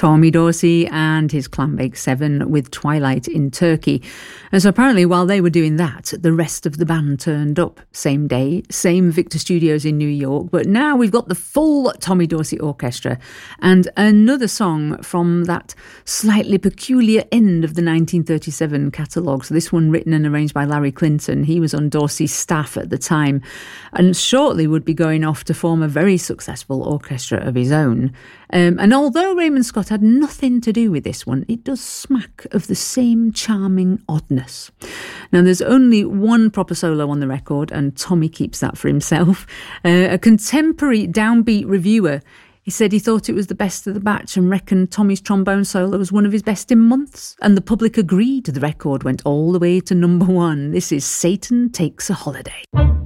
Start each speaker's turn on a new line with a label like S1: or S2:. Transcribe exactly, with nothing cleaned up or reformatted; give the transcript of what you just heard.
S1: Tommy Dorsey and his Clambake Seven with Twilight in Turkey. And so apparently while they were doing that, the rest of the band turned up. Same day, same Victor Studios in New York, but now we've got the full Tommy Dorsey Orchestra and another song from that slightly peculiar end of the nineteen thirty-seven catalogue. So this one written and arranged by Larry Clinton. He was on Dorsey's staff at the time and shortly would be going off to form a very successful orchestra of his own. Um, and although Raymond Scott had nothing to do with this one, it does smack of the same charming oddness. Now, there's only one proper solo on the record, and Tommy keeps that for himself. Uh, a contemporary downbeat reviewer, he said he thought it was the best of the batch and reckoned Tommy's trombone solo was one of his best in months. And the public agreed. The record went all the way to number one. This is Satan Takes a Holiday.